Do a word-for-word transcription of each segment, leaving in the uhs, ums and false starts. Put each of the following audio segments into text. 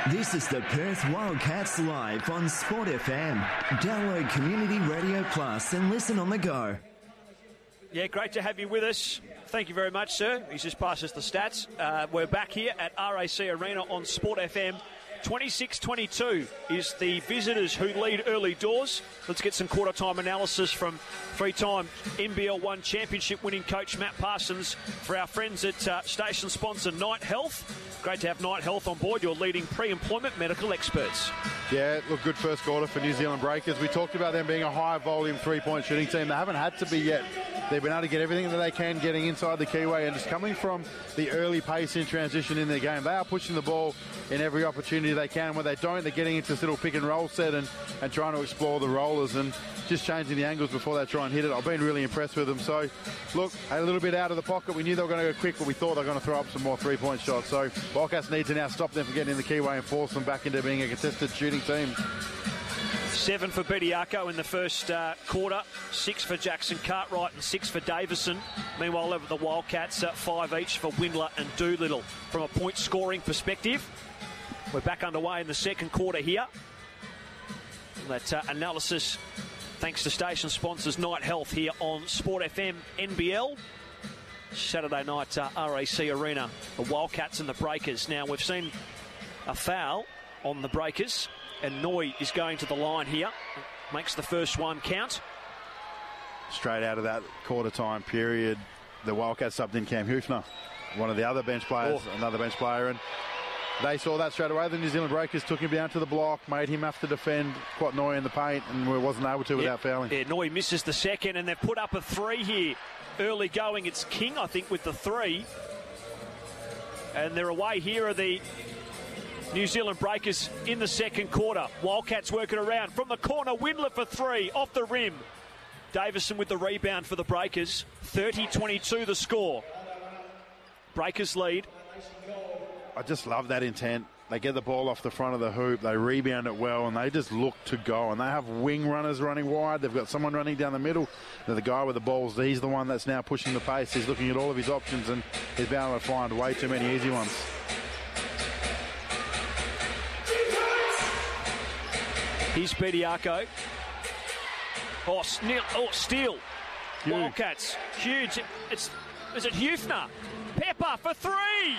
This is the Perth Wildcats live on Sport F M. Download Community Radio Plus and listen on the go. Yeah, great to have you with us. Thank you very much, sir. He's just passed us the stats. Uh, we're back here at R A C Arena on Sport F M. twenty-six twenty-two is the visitors who lead early doors. Let's get some quarter-time analysis from three-time N B L one championship winning coach Matt Parsons for our friends at uh, station sponsor Knight Health. Great to have Knight Health on board, your leading pre-employment medical experts. Yeah, look, good first quarter for New Zealand Breakers. We talked about them being a high-volume three-point shooting team. They haven't had to be yet. They've been able to get everything that they can getting inside the keyway and just coming from the early pace in transition in their game. They are pushing the ball in every opportunity they can. When they don't, they're getting into this little pick-and-roll set and, and trying to explore the rollers and just changing the angles before they try and hit it. I've been really impressed with them. So, look, a little bit out of the pocket. We knew they were going to go quick, but we thought they were going to throw up some more three-point shots. So, Wildcats need to now stop them from getting in the keyway and force them back into being a contested shooting team. Seven for Bediako in the first uh, quarter, six for Jackson Cartwright and six for Davison. Meanwhile, over the Wildcats, uh, five each for Windler and Doolittle. From a point-scoring perspective, we're back underway in the second quarter here. That uh, analysis, thanks to station sponsors Knight Health here on Sport F M N B L. Saturday night, uh, R A C Arena, the Wildcats and the Breakers. Now, we've seen a foul on the Breakers, and Noy is going to the line here. Makes the first one count. Straight out of that quarter time period, the Wildcats subbed in Cam Hufner, one of the other bench players, oh. another bench player, and they saw that straight away. The New Zealand Breakers took him down to the block, made him have to defend quite Noy in the paint, and wasn't able to without yep. fouling. Yeah, Noy misses the second, and they've put up a three here. Early going, it's King, I think, with the three. And they're away. Here are the New Zealand Breakers in the second quarter. Wildcats working around. From the corner, Windler for three, off the rim. Davison with the rebound for the Breakers. thirty twenty-two the score. Breakers lead. I just love that intent. They get the ball off the front of the hoop, they rebound it well, and they just look to go. And they have wing runners running wide. They've got someone running down the middle. Now the guy with the balls, he's the one that's now pushing the pace. He's looking at all of his options, and he's bound to find way too many easy ones. Here's Bediako. Oh, snil- oh steal. Huge. Wildcats. Huge. It's, is it Hufner? Pepper for three.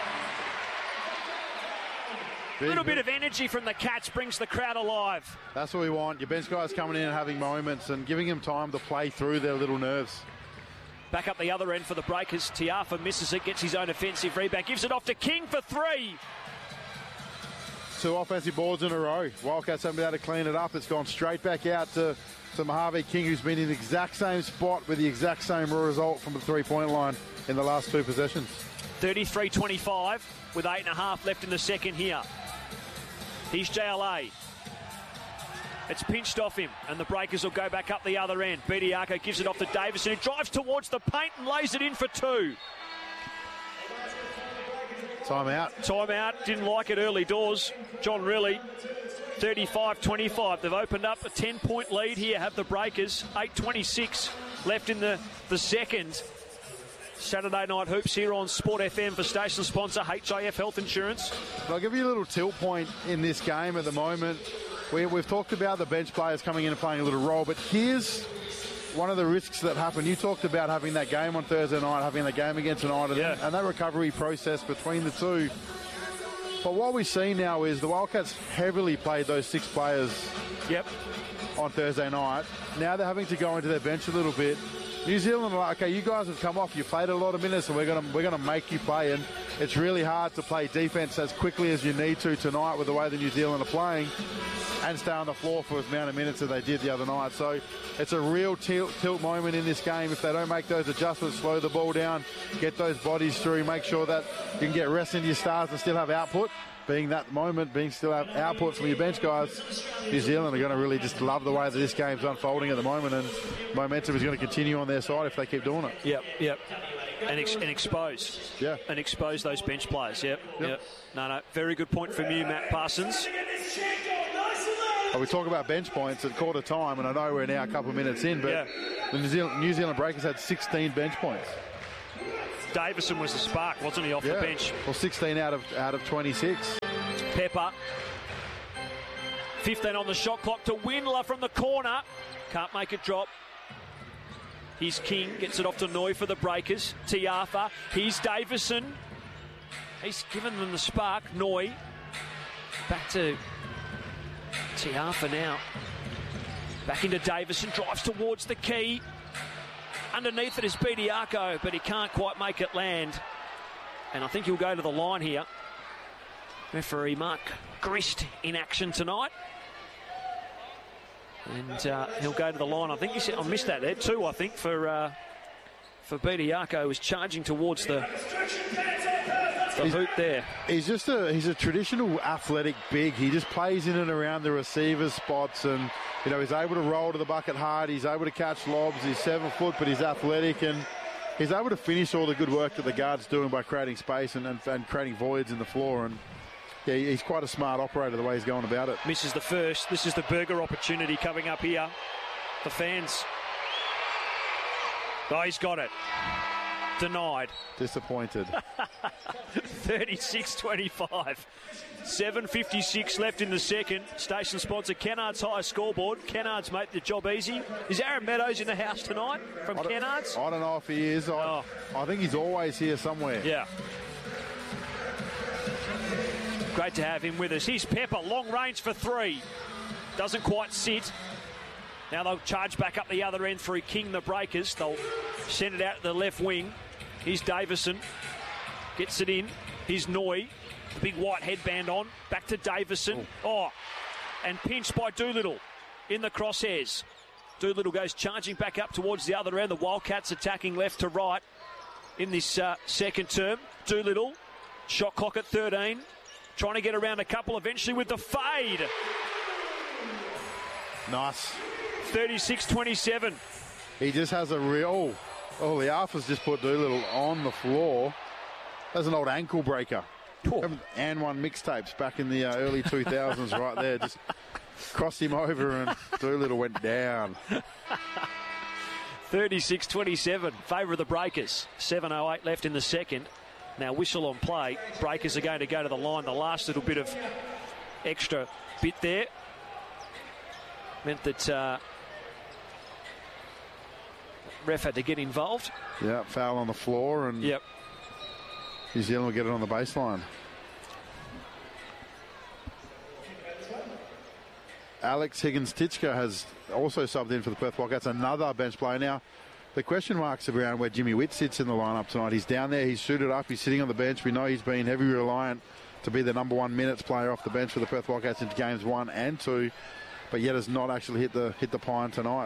A little bit of energy from the Cats brings the crowd alive. That's what we want. Your bench guys coming in and having moments and giving them time to play through their little nerves. Back up the other end for the Breakers. Tiafa misses it, gets his own offensive rebound, gives it off to King for three. Two offensive boards in a row. Wildcats haven't been able to clean it up. It's gone straight back out to, to Mojave King, who's been in the exact same spot with the exact same result from the three-point line in the last two possessions. thirty-three twenty-five with eight and a half left in the second here. Here's J L A. It's pinched off him, and the Breakers will go back up the other end. Bediako gives it off to Davison, who drives towards the paint and lays it in for two. Timeout. Timeout. Didn't like it early doors. John Riley, thirty-five twenty-five. They've opened up a ten-point lead here, have the Breakers. eight twenty-six left in the, the second. Saturday Night Hoops here on Sport F M for station sponsor H I F Health Insurance. I'll give you a little tilt point in this game at the moment. We, we've talked about the bench players coming in and playing a little role, but here's one of the risks that happen. You talked about having that game on Thursday night, having the game against United, yeah. and that recovery process between the two. But what we see now is the Wildcats heavily played those six players yep. on Thursday night. Now they're having to go into their bench a little bit. New Zealand are like, okay, you guys have come off, you played a lot of minutes, and we're gonna we're gonna make you play. And it's really hard to play defense as quickly as you need to tonight with the way the New Zealand are playing, and stay on the floor for as amount of minutes as they did the other night. So it's a real tilt, tilt moment in this game. If they don't make those adjustments, slow the ball down, get those bodies through, make sure that you can get rest into your stars and still have output. Being that moment, being still have output from your bench guys, New Zealand are going to really just love the way that this game's unfolding at the moment, and momentum is going to continue on their side if they keep doing it. Yep, yep. And, ex- and expose. Yeah. And expose those bench players. Yep, yep. yep. No, no. Very good point from you, Matt Parsons. Well, we talk about bench points at quarter time, and I know we're now a couple of minutes in, but yeah. the New Zealand, New Zealand Breakers had sixteen bench points. Davison was the spark, wasn't he, off yeah. the bench? Well, sixteen out of out of twenty-six. Pepper. fifteen on the shot clock to Windler from the corner. Can't make it drop. Here's King, gets it off to Noy for the Breakers. Tiafa, here's Davison. He's given them the spark. Noy, back to Tiafa now. Back into Davison, drives towards the key. Underneath it is Bediako, but he can't quite make it land. And I think he'll go to the line here. Referee Mark Grist in action tonight. And uh, he'll go to the line. I think you said I missed that there too. I think for uh, for Bediako, was charging towards the the he's, hoop there. He's just a he's a traditional athletic big. He just plays in and around the receiver's spots, and you know he's able to roll to the bucket hard. He's able to catch lobs. He's seven foot, but he's athletic, and he's able to finish all the good work that the guard's doing by creating space and, and, and creating voids in the floor. And yeah, he's quite a smart operator the way he's going about it. Misses the first. This is the Burger opportunity coming up here. The fans. Oh, he's got it. Denied. Disappointed. thirty-six twenty-five. seven fifty-six left in the second. Station sponsor Kennard's High Scoreboard. Kennard's made the job easy. Is Aaron Meadows in the house tonight from I Kennard's? I don't know if he is. I, Oh. I think he's always here somewhere. Yeah. Great to have him with us. Here's Pepper, long range for three. Doesn't quite sit. Now they'll charge back up the other end through King, the Breakers. They'll send it out to the left wing. Here's Davison. Gets it in. Here's Noy. The big white headband on. Back to Davison. Oh. oh. And pinched by Doolittle in the crosshairs. Doolittle goes charging back up towards the other end. The Wildcats attacking left to right in this uh, second term. Doolittle. Shot clock at thirteen. Trying to get around a couple eventually with the fade. Nice. thirty-six twenty-seven. He just has a real... Oh, the Alphas just put Doolittle on the floor. That's an old ankle breaker. Cool. And one mixtapes back in the uh, early two thousands right there. Just crossed him over and Doolittle went down. thirty-six twenty-seven. Favour of the Breakers. seven oh eight left in the second. Now whistle on play. Breakers are going to go to the line. The last little bit of extra bit there meant that uh, ref had to get involved. Yeah, foul on the floor, and yep. New Zealand will get it on the baseline. Alex Higgins-Titchka has also subbed in for the Perth Wildcats, another bench player. Now, the question marks around where Jimmy Witt sits in the lineup tonight. He's down there, he's suited up, he's sitting on the bench. We know he's been heavily reliant to be the number one minutes player off the bench for the Perth Wildcats into games one and two, but yet has not actually hit the hit the pine tonight.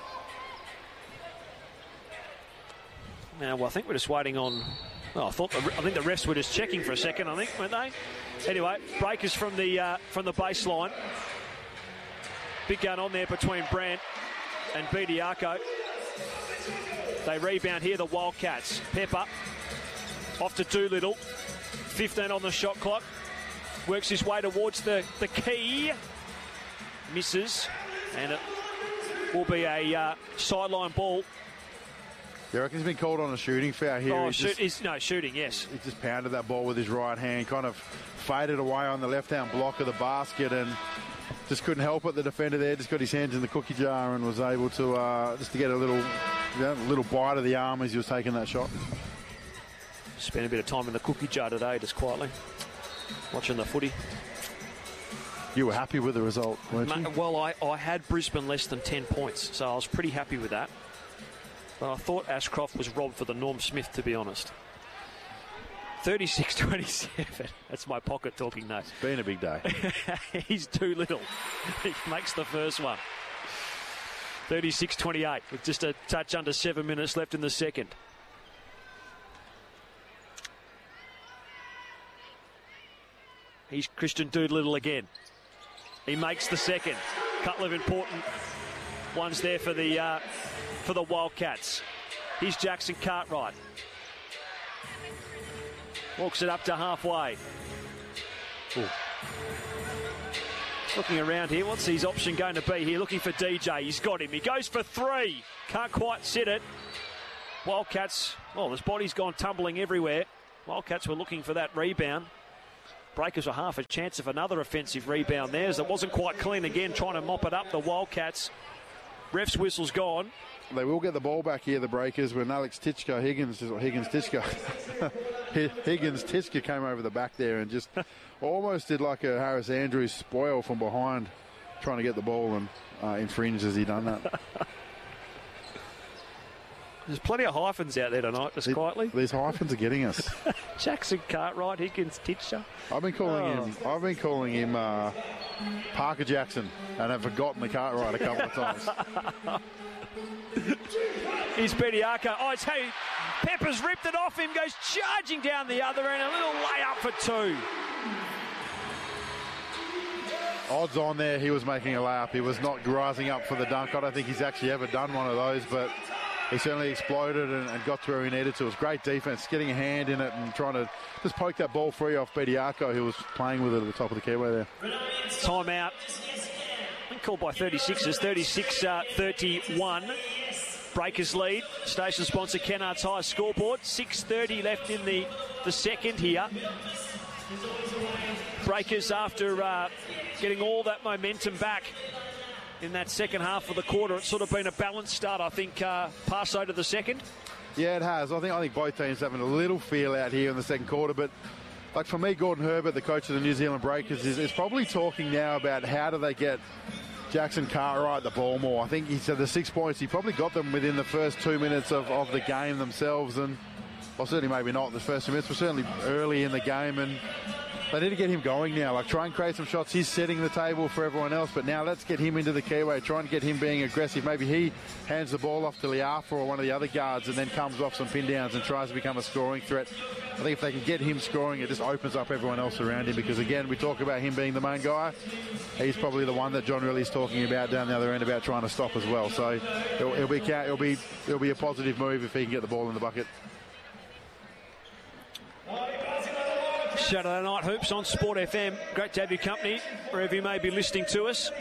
Now, well, I think we're just waiting on... Oh, I thought the, I think the refs were just checking for a second, I think, weren't they? Anyway, Breakers from the uh, from the baseline. Big gun on there between Brandt and Bediako. They rebound here, the Wildcats. Pepper off to Doolittle. fifteen on the shot clock. Works his way towards the, the key. Misses. And it will be a uh, sideline ball. You reckon he's been called on a shooting foul here? Oh, he shoot, just, is, no, shooting, yes. He just pounded that ball with his right hand, kind of faded away on the left-hand block of the basket and just couldn't help it. The defender there just got his hands in the cookie jar and was able to uh, just to get a little, you know, little bite of the arm as he was taking that shot. Spent a bit of time in the cookie jar today, just quietly, watching the footy. You were happy with the result, weren't you? Well, I, I had Brisbane less than ten points, so I was pretty happy with that. But I thought Ashcroft was robbed for the Norm Smith, to be honest. thirty-six twenty-seven. That's my pocket talking now. It's been a big day. He's too little. He makes the first one. thirty-six twenty-eight with just a touch under seven minutes left in the second. He's Christian Doolittle again. He makes the second. Couple of important ones there for the uh, for the Wildcats. Here's Jackson Cartwright. Walks it up to halfway. Ooh. Looking around here, what's his option going to be here? Looking for D J. He's got him. He goes for three. Can't quite sit it. Wildcats, well, his body's gone tumbling everywhere. Wildcats were looking for that rebound. Breakers were half a chance of another offensive rebound there, as it wasn't quite clean again, trying to mop it up, the Wildcats. Ref's whistle's gone. They will get the ball back here, the Breakers, when Alex Titchka, Higgins, or Higgins Titchka, Higgins Titchka came over the back there and just almost did like a Harris Andrews spoil from behind, trying to get the ball, and uh, infringed as he done that. There's plenty of hyphens out there tonight, just the, quietly. These hyphens are getting us. Jackson Cartwright, Higgins Titcher. I've been calling oh. him. I've been calling him uh, Parker Jackson, and I've forgotten the Cartwright a couple of times. Here's Bediako. Oh, it's hey, Pepper's ripped it off him, goes charging down the other end, a little layup for two. Odds on there, he was making a layup. He was not rising up for the dunk. I don't think he's actually ever done one of those, but he certainly exploded and, and got to where he needed to. It was great defense, getting a hand in it and trying to just poke that ball free off Bediako, who was playing with it at the top of the keyway there. Timeout. Been called by thirty-sixers, thirty-six thirty-one. Breakers lead. Station sponsor Kennard's High scoreboard. six thirty left in the, the second here. Breakers, after uh, getting all that momentum back in that second half of the quarter, it's sort of been a balanced start, I think, uh, Paso to the second. Yeah, it has. I think I think both teams having a little feel out here in the second quarter, but like for me, Gordon Herbert, the coach of the New Zealand Breakers, is, is probably talking now about how do they get Jackson Cartwright the ball more. I think he said the six points, he probably got them within the first two minutes of, of the game themselves, and well, certainly maybe not the first two minutes, but certainly early in the game, and they need to get him going now, like try and create some shots. He's setting the table for everyone else, but now let's get him into the keyway, try and get him being aggressive. Maybe he hands the ball off to Liafa or one of the other guards and then comes off some pin downs and tries to become a scoring threat. I think if they can get him scoring, it just opens up everyone else around him, because again, we talk about him being the main guy. He's probably the one that John Riley's talking about down the other end about trying to stop as well. So it'll, it'll be it'll be it'll be a positive move if he can get the ball in the bucket. Saturday Night Hoops on Sport F M. Great to have your company wherever you may be listening to us.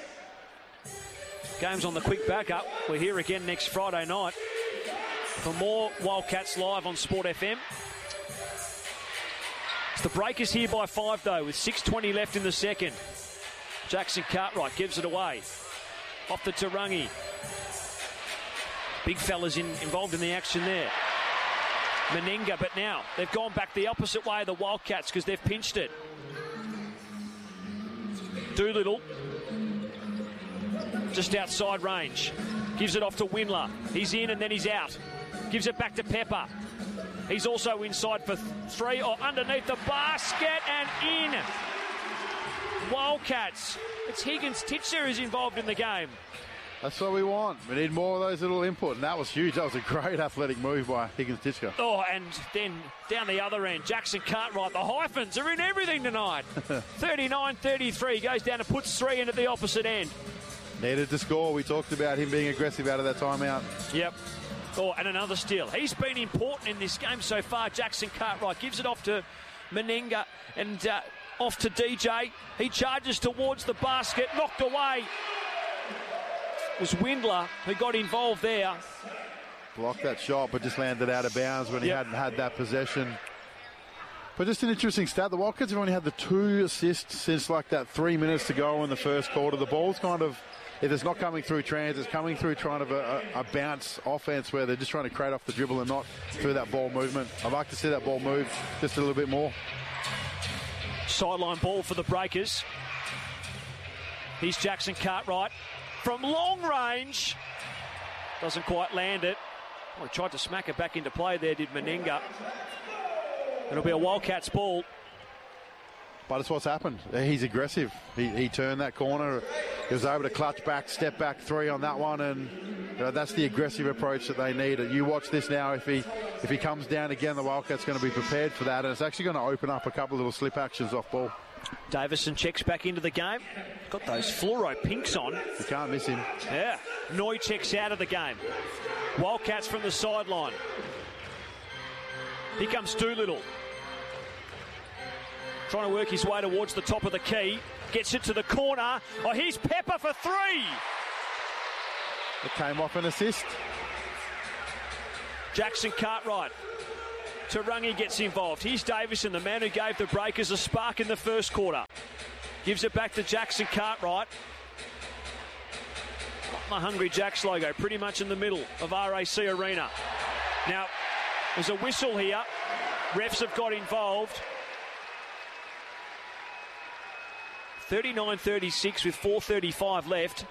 Game's on the quick backup. We're here again next Friday night for more Wildcats live on Sport F M. It's the Breakers here by five, though, with six twenty left in the second. Jackson Cartwright gives it away. Off the Tarangi. Big fella's in, involved in the action there. Meninga, but now they've gone back the opposite way, the Wildcats, because they've pinched it. Doolittle, just outside range. Gives it off to Windler. He's in and then he's out. Gives it back to Pepper. He's also inside for three, or underneath the basket and in. Wildcats. It's Higgins Titcher who's involved in the game. That's what we want. We need more of those little input, and that was huge. That was a great athletic move by Higgins Titcher. Oh, and then down the other end, Jackson Cartwright. The hyphens are in everything tonight. thirty-nine thirty-three, goes down and puts three in at the opposite end. Needed to score. We talked about him being aggressive out of that timeout. Yep. Oh, and another steal. He's been important in this game so far. Jackson Cartwright gives it off to Meninga and uh, off to D J. He charges towards the basket, knocked away. It was Windler who got involved there. Blocked that shot, but just landed out of bounds when he yep. hadn't had that possession. But just an interesting stat. The Wildcats have only had the two assists since like that three minutes to go in the first quarter. The ball's kind of, if it's not coming through trans, it's coming through trying to a, a bounce offense where they're just trying to create off the dribble and not through that ball movement. I'd like to see that ball move just a little bit more. Sideline ball for the Breakers. Here's Jackson Cartwright. From long range, doesn't quite land it. Well, he tried to smack it back into play there, did Meninga. It'll be a Wildcats ball. But it's what's happened. He's aggressive. He, he turned that corner. He was able to clutch back, step back three on that one, and you know, that's the aggressive approach that they need. You watch this now. If he if he comes down again, the Wildcats going to be prepared for that, and it's actually going to open up a couple of little slip actions off ball. Davison checks back into the game. Got those fluoro pinks on. You can't miss him. Yeah. Noy checks out of the game. Wildcats from the sideline. Here comes Doolittle. Trying to work his way towards the top of the key. Gets it to the corner. Oh, here's Pepper for three. It came off an assist. Jackson Cartwright. Tarangi gets involved. Here's Davison, the man who gave the Breakers a spark in the first quarter. Gives it back to Jackson Cartwright. The Hungry Jacks logo pretty much in the middle of R A C Arena. Now, there's a whistle here. Refs have got involved. thirty-nine thirty-six with four thirty-five left.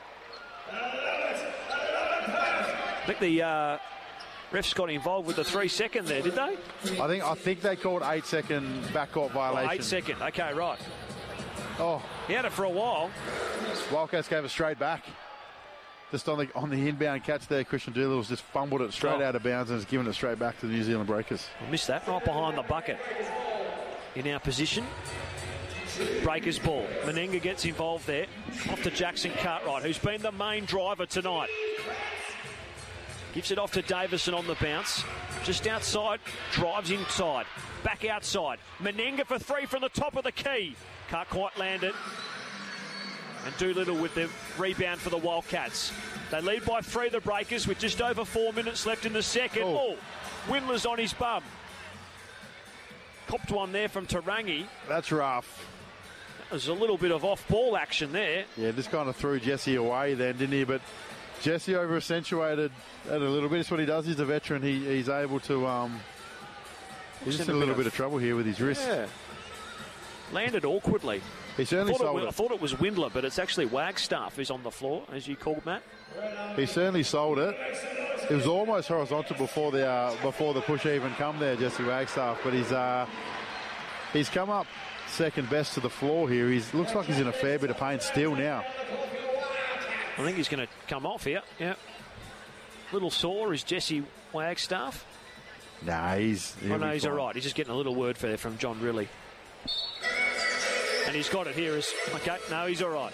I think the uh, refs got involved with the three second there, did they? I think I think they called eight second backcourt violation. Oh, eight second. Okay, right. Oh, he had it for a while. Wildcats gave it straight back. Just on the on the inbound catch there, Christian Doolittle's just fumbled it straight oh. out of bounds and has given it straight back to the New Zealand Breakers. I missed that. Right behind the bucket. In our position. Breakers ball. Menenga gets involved there. Off to Jackson Cartwright, who's been the main driver tonight. Gives it off to Davison on the bounce. Just outside, drives inside. Back outside. Menenga for three from the top of the key. Can't quite land it. And Doolittle with the rebound for the Wildcats. They lead by three, the Breakers, with just over four minutes left in the second. Oh, Windler's on his bum. Copped one there from Tarangi. That's rough. There's a little bit of off-ball action there. Yeah, just kind of threw Jesse away then, didn't he? But Jesse over-accentuated it a little bit. That's what he does. He's a veteran. He, he's able to... Um, he's just in a little bit of trouble here with his wrist. Yeah. Landed awkwardly. He certainly I sold it, it. I thought it was Windler, but it's actually Wagstaff who's on the floor, as you called, Matt. He certainly sold it. It was almost horizontal before the uh, before the push even come there, Jesse Wagstaff. But he's uh, he's come up second best to the floor here. He looks like he's in a fair bit of pain still now. I think he's going to come off here. Yeah. Little sore is Jesse Wagstaff. Nah, he's. Oh no, he's all right. He's just getting a little word for there from John Riley. And he's got it here. As, okay, no, he's all right.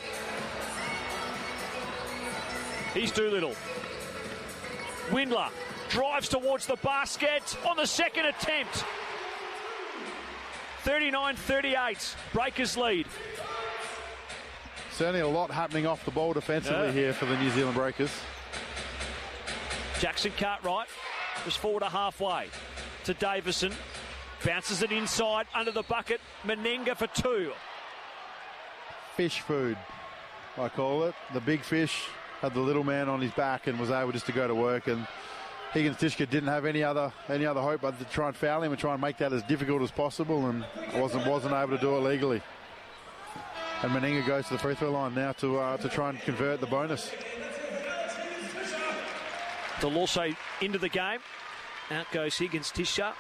He's Doolittle. Windler drives towards the basket on the second attempt. thirty-nine thirty-eight. Breakers lead. Certainly a lot happening off the ball defensively yeah. here for the New Zealand Breakers. Jackson Cartwright was forward to halfway to Davison. Bounces it inside under the bucket. Menenga for two. Fish food, I call it. The big fish had the little man on his back and was able just to go to work. And Higgins-Tishka didn't have any other any other hope but to try and foul him and try and make that as difficult as possible, and wasn't wasn't able to do it legally. And Menenga goes to the free throw line now to uh, to try and convert the bonus. Delorso into the game. Out goes Higgins-Tishka.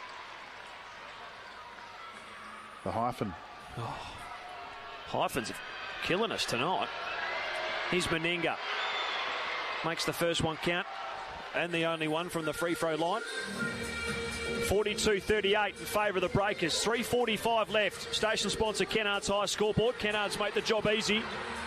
The hyphen. Oh, hyphens killing us tonight. Here's Menenga. Makes the first one count. And the only one from the free throw line. forty-two thirty-eight in favour of the Breakers. three forty-five left. Station sponsor Kennards High Scoreboard. Kennards make the job easy.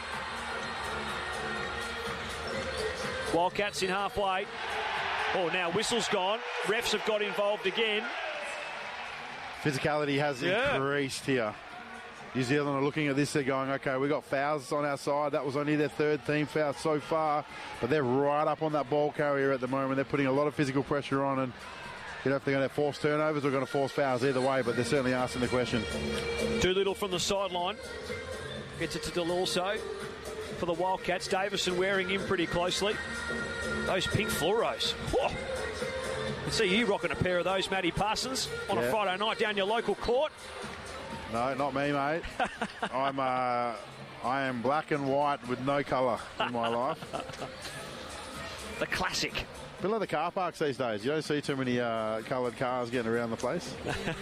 Wildcats in halfway. Oh, now whistle's gone. Refs have got involved again. Physicality has yeah. increased here. New Zealand are looking at this, they're going, okay, we got fouls on our side. That was only their third team foul so far, but they're right up on that ball carrier at the moment. They're putting a lot of physical pressure on, and you know if they're going to force turnovers or going to force fouls either way, but they're certainly asking the question. Doolittle from the sideline. Gets it to Delorso for the Wildcats. Davison wearing him pretty closely. Those pink fluoros. Whoa. I see you rocking a pair of those, Matty Parsons, on yeah. a Friday night down your local court. No, not me, mate. I'm uh, I am black and white with no colour in my life. The classic. A bit like the car parks these days. You don't see too many uh, coloured cars getting around the place.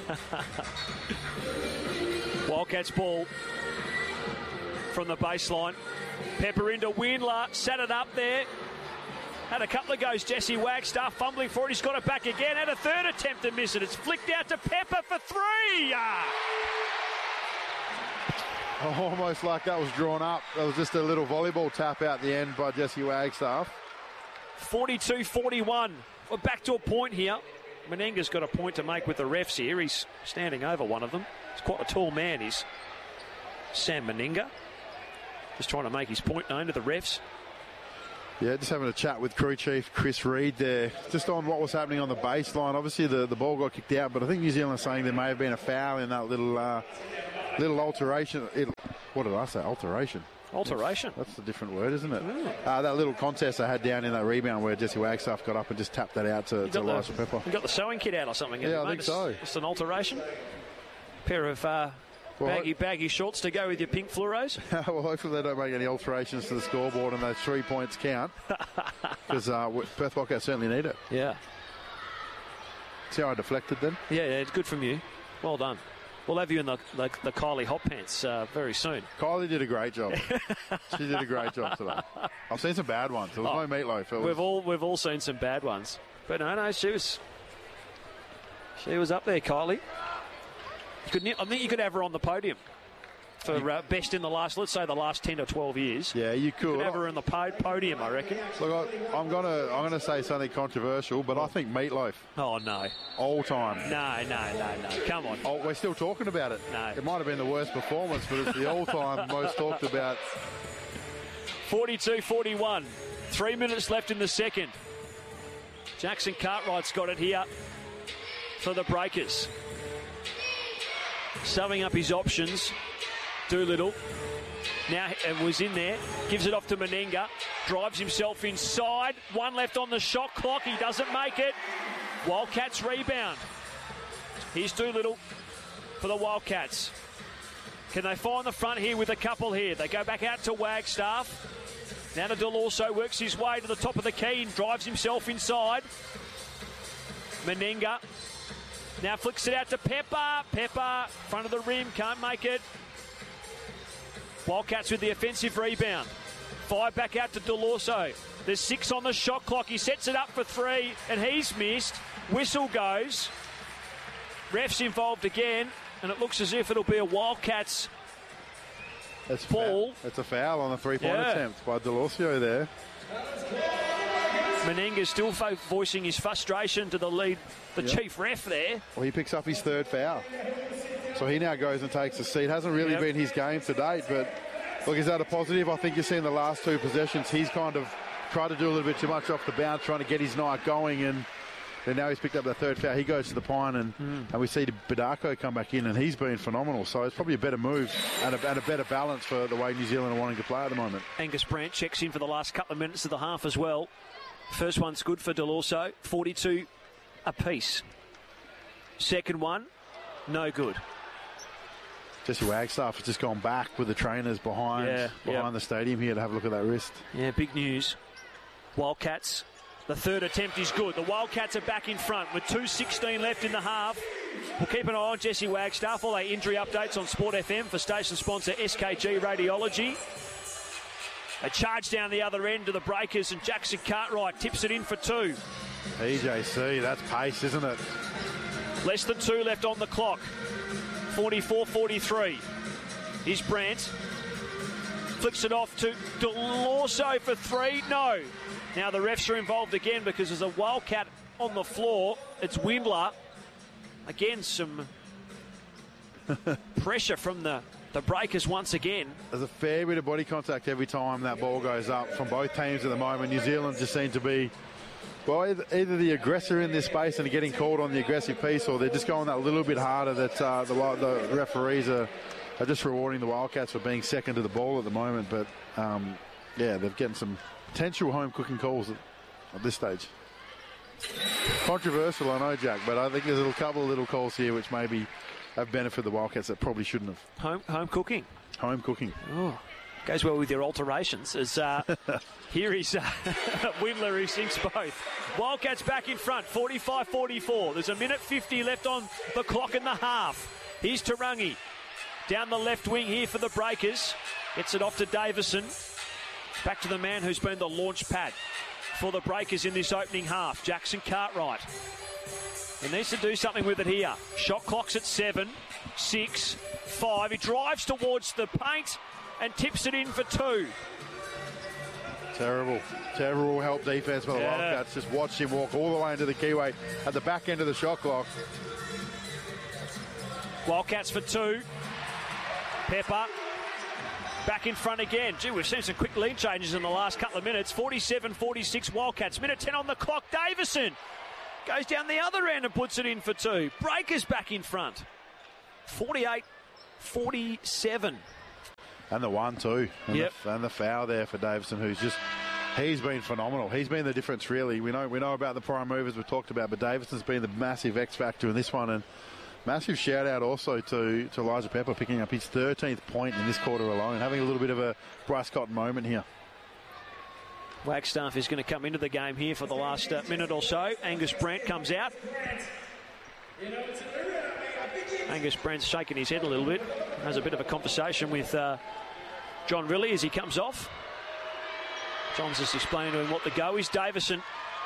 Wildcats ball from the baseline. Pepper into Windler. Sat it up there. Had a couple of goes. Jesse Wagstaff fumbling for it. He's got it back again. Had a third attempt to miss it. It's flicked out to Pepper for three. Ah. Almost like that was drawn up. That was just a little volleyball tap out the end by Jesse Wagstaff. forty-two forty-one. We're back to a point here. Menenga's got a point to make with the refs here. He's standing over one of them. He's quite a tall man, he's Sam Menenga. Just trying to make his point known to the refs. Yeah, just having a chat with crew chief Chris Reed there, just on what was happening on the baseline. Obviously, the, the ball got kicked out, but I think New Zealand is saying there may have been a foul in that little uh, little alteration. It, what did I say? Alteration. Alteration. That's a different word, isn't it? Mm. Uh, that little contest they had down in that rebound where Jesse Wagstaff got up and just tapped that out to, to Elisha Pepper. You got the sewing kit out or something? Yeah, I think it's, so. It's an alteration. Pair of uh, well, baggy, baggy shorts to go with your pink fluoros. Well, hopefully they don't make any alterations to the scoreboard and those three points count. Because uh, Perth Wildcats certainly need it. Yeah. See how I deflected then? Yeah, yeah, it's good from you. Well done. We'll have you in the, the, the Kylie hot pants uh, very soon. Kylie did a great job. She did a great job today. I've seen some bad ones. There was oh, no meatloaf. Was... We've all we've all seen some bad ones, but no, no, she was she was up there, Kylie. You could, I think you could have her on the podium for uh, best in the last, let's say, the last ten or twelve years. Yeah, you could. You could have her in the po- podium, I reckon. Look, I, I'm gonna I'm gonna say something controversial, but I think meatloaf. Oh no. All time. No, no, no, no. Come on. Oh, we're still talking about it. No. It might have been the worst performance, but it's the all-time most talked about. forty-two forty-one. Three minutes left in the second. Jackson Cartwright's got it here for the Breakers. Summing up his options. Doolittle now uh, was in there, gives it off to Menenga, drives himself inside, one left on the shot clock, he doesn't make it. Wildcats rebound. Here's Doolittle for the Wildcats. Can they find the front here with a couple here? They go back out to Wagstaff. Now Nadal also works his way to the top of the key and drives himself inside. Menenga now flicks it out to Pepper. Pepper, front of the rim, can't make it. Wildcats with the offensive rebound. Five back out to Delorso. There's six on the shot clock. He sets it up for three, and he's missed. Whistle goes. Ref's involved again, and it looks as if it'll be a Wildcats That's ball. It's a foul on the three-point yeah. attempt by Delorso there. Menenga still fo- voicing his frustration to the lead, the yep. chief ref there. Well, he picks up his third foul. So he now goes and takes a seat. Hasn't really yep. been his game to date, but look, is that a positive? I think you've seen the last two possessions. He's kind of tried to do a little bit too much off the bounce, trying to get his night going, and then now he's picked up the third foul. He goes to the pine, and, mm. and we see Badako come back in, and he's been phenomenal. So it's probably a better move and a, and a better balance for the way New Zealand are wanting to play at the moment. Angus Brandt checks in for the last couple of minutes of the half as well. First one's good for Delorso, forty-two apiece. Second one, no good. Jesse Wagstaff has just gone back with the trainers behind yeah, behind yep. the stadium here to have a look at that wrist. Yeah, big news. Wildcats, the third attempt is good. The Wildcats are back in front with two sixteen left in the half. We'll keep an eye on Jesse Wagstaff. All our injury updates on Sport F M for station sponsor S K G Radiology. A charge down the other end to the Breakers, and Jackson Cartwright tips it in for two. E J C, that's pace, isn't it? Less than two left on the clock. forty-four forty-three. Here's Brandt. Flicks it off to Delorso for three. No. Now the refs are involved again because there's a Wildcat on the floor. It's Windler. Again, some pressure from the, the Breakers once again. There's a fair bit of body contact every time that ball goes up from both teams at the moment. New Zealand just seem to be, well, either, either the aggressor in this space and getting called on the aggressive piece, or they're just going that little bit harder that uh, the, the referees are, are just rewarding the Wildcats for being second to the ball at the moment. But, um, yeah, they're getting some potential home cooking calls at, at this stage. Controversial, I know, Jack, but I think there's a couple of little calls here which maybe have benefited the Wildcats that probably shouldn't have. Home home cooking. Home cooking. Oh, goes well with your alterations. As uh, here is uh, Windler, who sinks both. Wildcats back in front, forty-five forty-four. There's a minute fifty left on the clock in the half. Here's Tarangi. Down the left wing here for the Breakers. Gets it off to Davison. Back to the man who's been the launch pad for the Breakers in this opening half, Jackson Cartwright. He needs to do something with it here. Shot clock's at seven, six, five. He drives towards the paint and tips it in for two. Terrible. Terrible help defence by the yeah. Wildcats. Just watch him walk all the way into the keyway at the back end of the shot clock. Wildcats for two. Pepper back in front again. Gee, we've seen some quick lead changes in the last couple of minutes. forty-seven forty-six Wildcats. Minute ten on the clock. Davison goes down the other end and puts it in for two. Breakers back in front. forty-eight forty-seven. And the one, too. And, yep. the, and the foul there for Davison, who's just... He's been phenomenal. He's been the difference, really. We know we know about the prime movers we've talked about, but Davison's been the massive X factor in this one. And massive shout out also to, to Elijah Pepper picking up his thirteenth point in this quarter alone, having a little bit of a Bryce Cotton moment here. Wagstaff is going to come into the game here for the last uh, minute or so. Angus Brandt comes out. Angus Brandt's shaking his head a little bit. Has a bit of a conversation with uh, John Rillie as he comes off. John's just explaining to him what the go is. Davison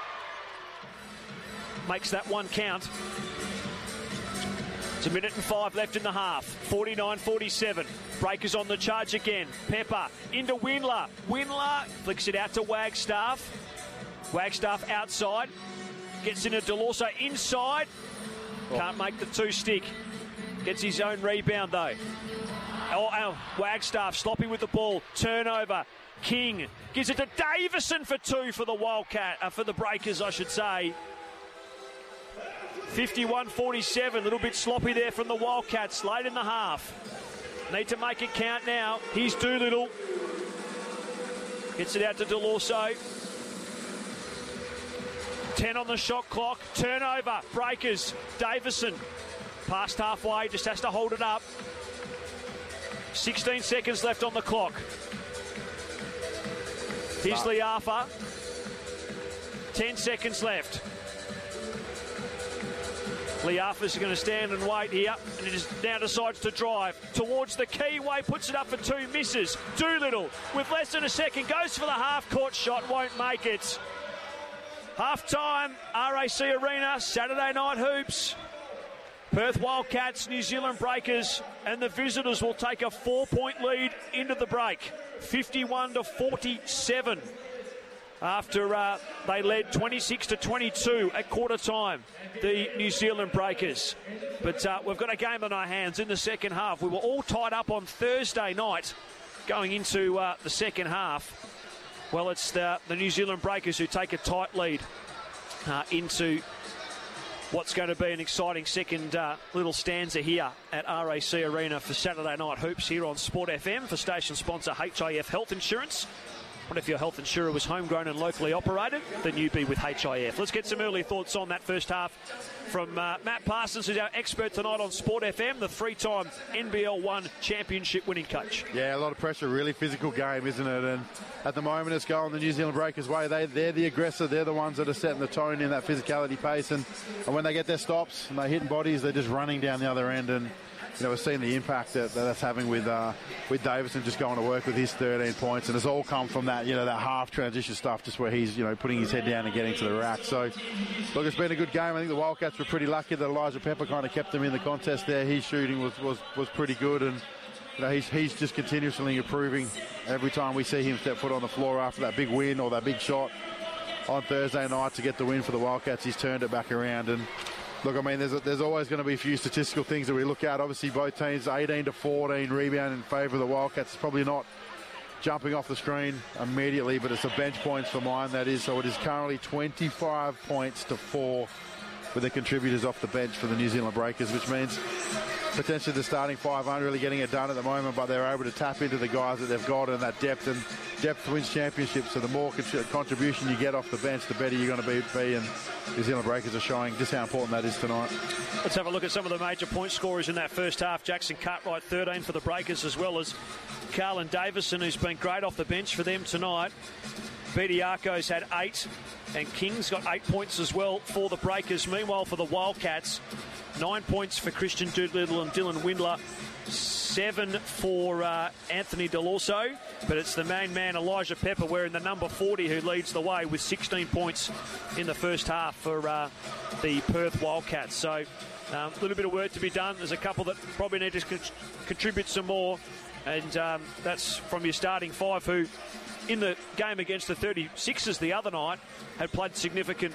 makes that one count. It's a minute and five left in the half. forty-nine forty-seven. Breakers on the charge again. Pepper into Windler. Windler flicks it out to Wagstaff. Wagstaff outside. Gets into DeLorso inside. Can't make the two stick. Gets his own rebound though. Oh, oh, Wagstaff sloppy with the ball. Turnover. King gives it to Davison for two for the Wildcat, uh, for the Breakers, I should say. fifty-one forty-seven, a little bit sloppy there from the Wildcats late in the half. Need to make it count now. Here's Doolittle. Gets it out to DeLorso. ten on the shot clock. Turnover. Breakers. Davison. Past halfway. Just has to hold it up. sixteen seconds left on the clock. Here's Liafa. ten seconds left. Liafa's going to stand and wait here, and he just now decides to drive towards the keyway, puts it up for two, misses. Doolittle, with less than a second, goes for the half-court shot, won't make it. Half-time, R A C Arena, Saturday Night Hoops. Perth Wildcats, New Zealand Breakers, and the visitors will take a four-point lead into the break. fifty-one to forty-seven after uh, they led twenty-six to twenty-two at quarter time, the New Zealand Breakers. But uh, we've got a game on our hands in the second half. We were all tied up on Thursday night going into uh, the second half. Well, it's the, the New Zealand Breakers who take a tight lead uh, into what's going to be an exciting second uh, little stanza here at R A C Arena for Saturday Night Hoops here on Sport F M for station sponsor H I F Health Insurance. What if your health insurer was homegrown and locally operated? Then you'd be with H I F. Let's get some early thoughts on that first half from uh, Matt Parsons, who's our expert tonight on Sport F M, the three-time N B L one championship winning coach. Yeah, a lot of pressure, really physical game, isn't it? And at the moment it's going the New Zealand Breakers' way. They, they're the aggressor. They're the ones that are setting the tone in that physicality pace. And, and when they get their stops and they're hitting bodies, they're just running down the other end. And you know, we're seeing the impact that, that that's having with uh, with Davison just going to work with his thirteen points, and it's all come from that, you know, that half transition stuff, just where he's, you know, putting his head down and getting to the rack. So, look, it's been a good game. I think the Wildcats were pretty lucky that Elijah Pepper kind of kept them in the contest there. His shooting was was, was pretty good, and you know, he's he's just continuously improving every time we see him step foot on the floor after that big win or that big shot on Thursday night to get the win for the Wildcats. He's turned it back around. And look, I mean, there's a, there's always going to be a few statistical things that we look at. Obviously, both teams eighteen to fourteen rebound in favour of the Wildcats. It's probably not jumping off the screen immediately, but it's a bench points for mine, that is. So it is currently twenty-five points to four with the contributors off the bench for the New Zealand Breakers, which means potentially the starting five aren't really getting it done at the moment, but they're able to tap into the guys that they've got and that depth, and depth wins championships. So the more contribution you get off the bench, the better you're going to be, be and New Zealand Breakers are showing just how important that is tonight. Let's have a look at some of the major point scorers in that first half. Jackson Cartwright, thirteen for the Breakers, as well as Carlin Davison, who's been great off the bench for them tonight. Bediako's had eight, and King's got eight points as well for the Breakers. Meanwhile, for the Wildcats, nine points for Christian Doolittle and Dylan Windler, seven for uh, Anthony DeLorso, but it's the main man, Elijah Pepper, wearing the number forty, who leads the way with sixteen points in the first half for uh, the Perth Wildcats. So a um, little bit of work to be done. There's a couple that probably need to con- contribute some more, and um, that's from your starting five, who in the game against the thirty-sixers the other night had played significant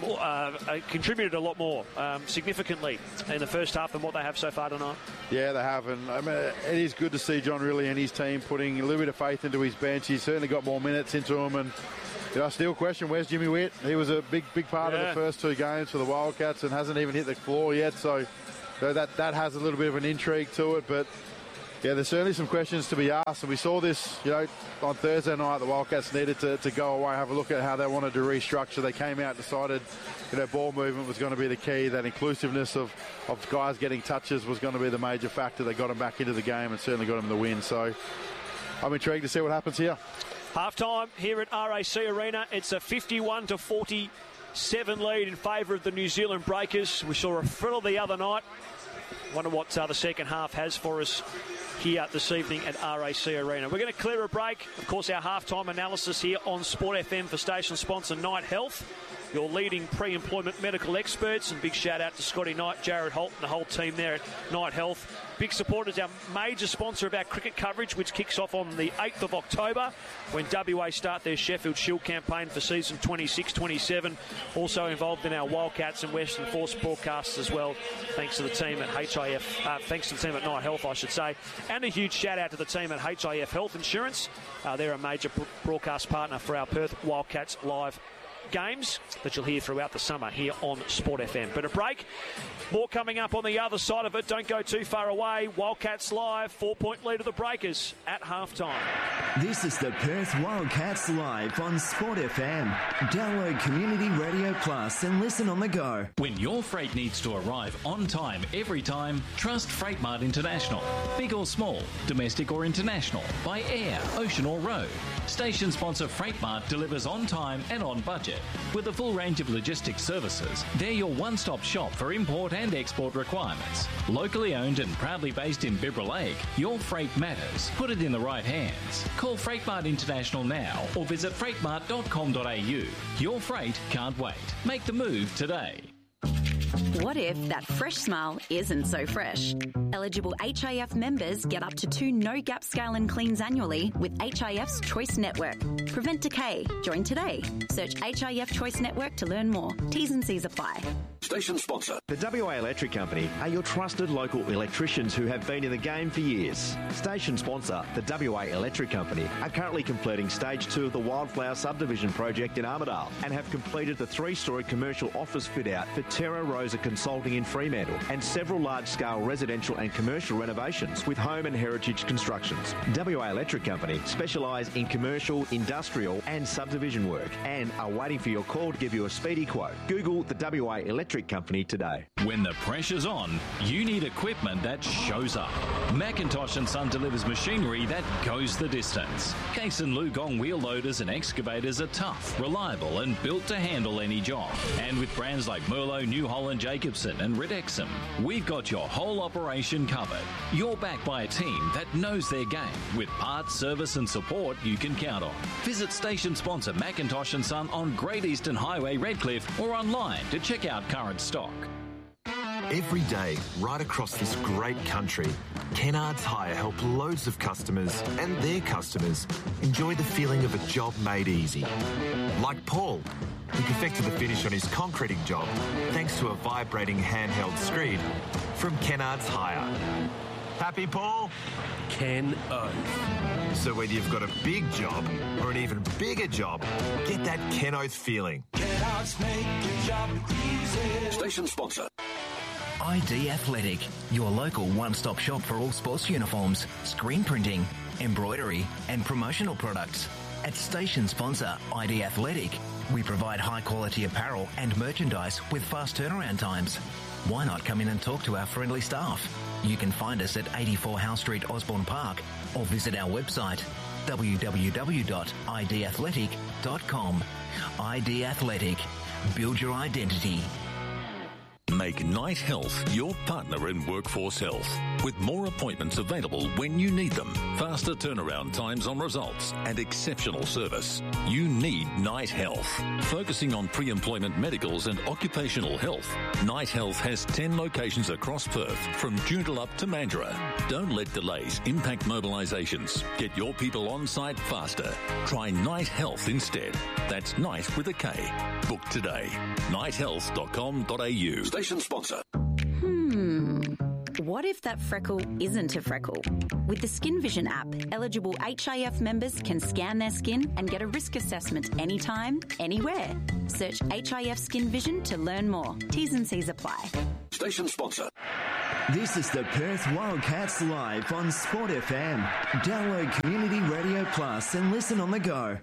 more, uh, uh, contributed a lot more um, significantly in the first half than what they have so far tonight. Yeah, they have, and I mean, it is good to see John Rillie and his team putting a little bit of faith into his bench. He's certainly got more minutes into him, and you know, I still question, where's Jimmy Witt? He was a big, big part yeah. of the first two games for the Wildcats and hasn't even hit the floor yet, so, so that, that has a little bit of an intrigue to it, but yeah, there's certainly some questions to be asked, and we saw this, you know, on Thursday night. The Wildcats needed to, to go away, have a look at how they wanted to restructure. They came out, decided, you know, ball movement was going to be the key. That inclusiveness of, of guys getting touches was going to be the major factor that got them back into the game and certainly got them the win. So I'm intrigued to see what happens here. Half time here at R A C Arena. It's a fifty-one to forty-seven lead in favour of the New Zealand Breakers. We saw a thrill the other night. Wonder what uh, the second half has for us here this evening at R A C Arena. We're going to clear a break. Of course, our halftime analysis here on Sport F M for station sponsor Knight Health, your leading pre-employment medical experts. And big shout out to Scotty Knight, Jared Holt and the whole team there at Knight Health. Big supporters, our major sponsor of our cricket coverage, which kicks off on the eighth of October when W A start their Sheffield Shield campaign for season twenty-six twenty-seven. Also involved in our Wildcats and Western Force broadcasts as well, thanks to the team at H I F, uh, thanks to the team at Knight Health, I should say. And a huge shout out to the team at H I F Health Insurance. Uh, they're a major broadcast partner for our Perth Wildcats live games that you'll hear throughout the summer here on Sport F M. But a break, more coming up on the other side of it. Don't go too far away. Wildcats live, four-point lead of the Breakers at halftime. This is the Perth Wildcats live on Sport F M. Download Community Radio Plus and listen on the go. When your freight needs to arrive on time every time, trust Freightmart International. Big or small, domestic or international, by air, ocean or road. Station sponsor Freightmart delivers on time and on budget. With a full range of logistics services, they're your one-stop shop for import and export requirements. Locally owned and proudly based in Bibra Lake, your freight matters. Put it in the right hands. Call Freightmart International now or visit freightmart dot com dot a u. Your freight can't wait. Make the move today. What if that fresh smile isn't so fresh? Eligible H I F members get up to two no-gap scale and cleans annually with H I F's Choice Network. Prevent decay. Join today. Search H I F Choice Network to learn more. T's and C's apply. Station sponsor. The W A Electric Company are your trusted local electricians who have been in the game for years. Station sponsor, the W A Electric Company, are currently completing stage two of the Wildflower Subdivision project in Armidale and have completed the three-storey commercial office fit-out for Terra Rosa Consulting in Fremantle and several large-scale residential and commercial renovations with home and heritage constructions. W A Electric Company specialise in commercial, industrial and subdivision work and are waiting for your call to give you a speedy quote. Google the W A Electric Company today. When the pressure's on, you need equipment that shows up. Macintosh and Son delivers machinery that goes the distance. Case and Lugong wheel loaders and excavators are tough, reliable and built to handle any job. And with brands like Merlo, New Holland, Jacobson and Ridexum, we've got your whole operation covered. You're backed by a team that knows their game with parts, service and support you can count on. Visit station sponsor Macintosh and Son on Great Eastern Highway, Redcliffe, or online to check out current stock. Every day, right across this great country, Kennards Hire help loads of customers and their customers enjoy the feeling of a job made easy. Like Paul, who perfected the finish on his concreting job thanks to a vibrating handheld screed from Kennards Hire. Happy, Paul? Ken Oath. So whether you've got a big job or an even bigger job, get that Ken Oath feeling. Kennards make your job easy. Station sponsor. I D Athletic, your local one-stop shop for all sports uniforms, screen printing, embroidery and promotional products. At station sponsor I D Athletic, we provide high-quality apparel and merchandise with fast turnaround times. Why not come in and talk to our friendly staff? You can find us at eighty-four Howe Street, Osborne Park, or visit our website w w w dot i d athletic dot com. I D Athletic. Build your identity. Make Knight Health your partner in workforce health. with more appointments available when you need them, faster turnaround times on results, and exceptional service. You need Knight Health. Focusing on pre-employment medicals and occupational health, Knight Health has ten locations across Perth, from Joondalup to Mandurah. Don't let delays impact mobilisations. Get your people on site faster. Try Knight Health instead. That's Knight with a K. Book today. knight health dot com dot a u. Station sponsor. Hmm. What if that freckle isn't a freckle? With the Skin Vision app, eligible H I F members can scan their skin and get a risk assessment anytime, anywhere. Search H I F Skin Vision to learn more. T's and C's apply. Station sponsor. This is the Perth Wildcats live on Sport F M. Download Community Radio Plus and listen on the go.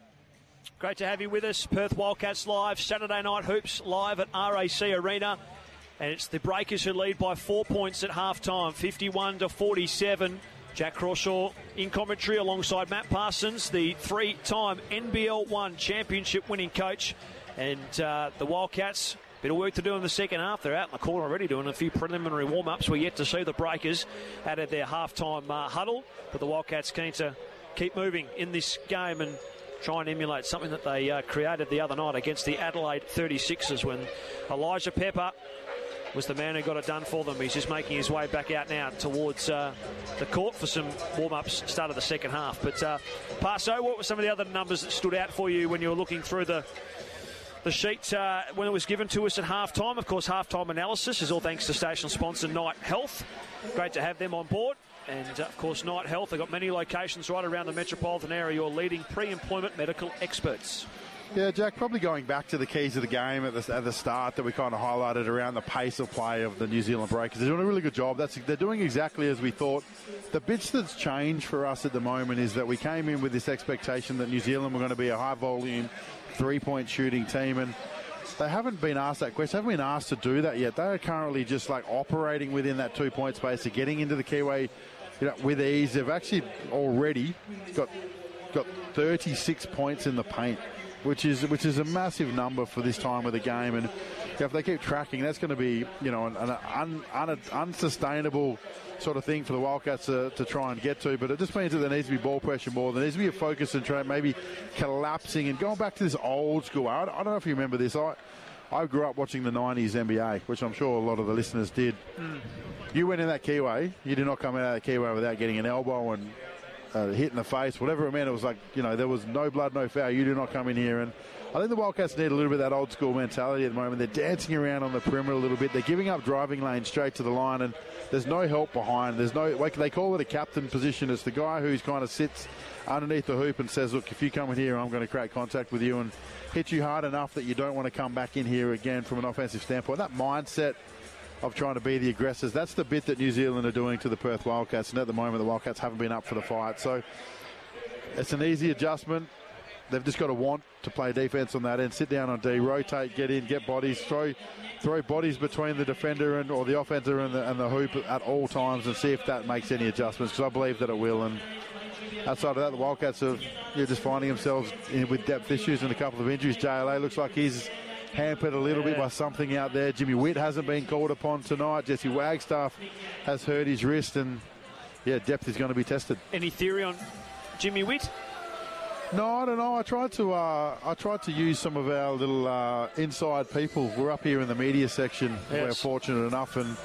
Great to have you with us. Perth Wildcats live, Saturday Night Hoops live at R A C Arena. And it's the Breakers who lead by four points at half-time, fifty-one to forty-seven. Jack Crawshaw in commentary alongside Matt Parsons, the three-time N B L one championship winning coach. And uh, the Wildcats, a bit of work to do in the second half. They're out in the corner already doing a few preliminary warm-ups. We're yet to see the Breakers out of their half-time uh, huddle. But the Wildcats keen to keep moving in this game and try and emulate something that they uh, created the other night against the Adelaide thirty-sixers when Elijah Pepper was the man who got it done for them. He's just making his way back out now towards uh, the court for some warm-ups, start of the second half. But, uh, Parso, what were some of the other numbers that stood out for you when you were looking through the the sheet uh, when it was given to us at half-time? Of course, half-time analysis is all thanks to station sponsor Knight Health. Great to have them on board. And, uh, of course, Knight Health, they've got many locations right around the metropolitan area, your leading pre-employment medical experts. Yeah, Jack, probably going back to the keys of the game at the, at the start that we kind of highlighted around the pace of play of the New Zealand Breakers. They're doing a really good job. That's They're doing exactly as we thought. The bits that's changed for us at the moment is that we came in with this expectation that New Zealand were going to be a high-volume, three-point shooting team, and they haven't been asked that question. They haven't been asked to do that yet. They are currently just like operating within that two-point space. They're getting into the keyway, you know, with ease. They've actually already got got thirty-six points in the paint, which is which is a massive number for this time of the game. And if they keep tracking, that's going to be, you know, an, an un, un, unsustainable sort of thing for the Wildcats to, to try and get to. But it just means that there needs to be ball pressure more. There needs to be a focus and try maybe collapsing and going back to this old school. I, I don't know if you remember this. I I grew up watching the nineties N B A, which I'm sure a lot of the listeners did. Mm. You went in that keyway. You did not come out of that keyway without getting an elbow and uh, hit in the face, whatever it meant. It was like, you know, there was no blood, no foul. You do not come in here. And I think the Wildcats need a little bit of that old school mentality at the moment. They're dancing around on the perimeter a little bit. They're giving up driving lanes straight to the line, and there's no help behind. There's no, like they call it a captain position. It's the guy who's kind of sits underneath the hoop and says, look, if you come in here, I'm going to create contact with you and hit you hard enough that you don't want to come back in here again from an offensive standpoint. That mindset of trying to be the aggressors, that's the bit that New Zealand are doing to the Perth Wildcats. And at the moment, the Wildcats haven't been up for the fight. So it's an easy adjustment. They've just got to want to play defense on that end, sit down on D, rotate, get in, get bodies, throw throw bodies between the defender and or the offender and the, and the hoop at all times and see if that makes any adjustments, because I believe that it will. And outside of that, the Wildcats are you're just finding themselves in, with depth issues and a couple of injuries. J L A looks like he's hampered a little yeah. bit by something out there. Jimmy Witt hasn't been called upon tonight. Jesse Wagstaff has hurt his wrist, and yeah, depth is going to be tested. Any theory on Jimmy Witt? No, I don't know. I tried to uh, I tried to use some of our little uh, inside people. We're up here in the media section. Yes. We're fortunate enough, and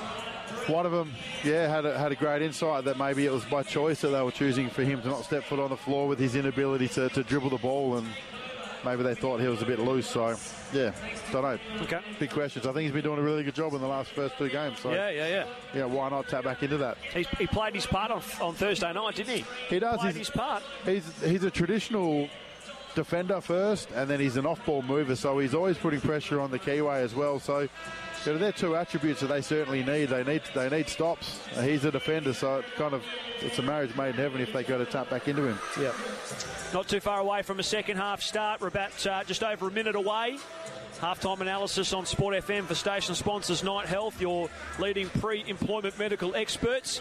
one of them, yeah, had a, had a great insight that maybe it was by choice that they were choosing for him to not step foot on the floor with his inability to, to dribble the ball, and maybe they thought he was a bit loose. So, yeah, don't know. Okay. Big questions. I think he's been doing a really good job in the last first two games. So, yeah, yeah, yeah. Yeah, why not tap back into that? He's, he played his part on, on Thursday night, didn't he? He does. He played he's, his part. He's, he's a traditional defender first, and then he's an off-ball mover, so he's always putting pressure on the keyway as well. So, you know, they're two attributes that they certainly need. They need they need stops. He's a defender, so it kind of it's a marriage made in heaven if they go to tap back into him. Yeah. Not too far away from a second half start. We're about uh, just over a minute away. Halftime analysis on Sport F M for station sponsors Knight Health, your leading pre-employment medical experts.